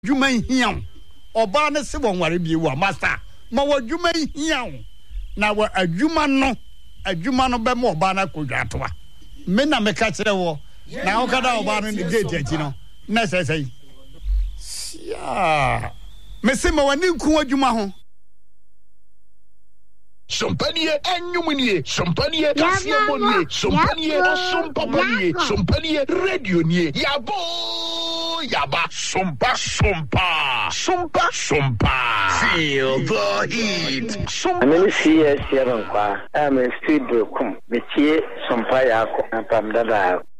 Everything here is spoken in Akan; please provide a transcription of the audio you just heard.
dwuma hian oba ne se won ware bi wa master ma wa dwuma hian na wa adwuma no be mo oba na kodwa toa me na me ka kire wo na o kada oba no ni gate achi no na sai ya me se ma wani nku adwuma ho Champagne Enyumunie, Champagne Kasiamonie, Champagne Sompapanie, Champagne Radionie, Yabo Yaba, Sompa. Feel the heat. I'm in CS Yaronqua. I'm in Studio Kum, the Chia Sompa Yako, and Pamdada.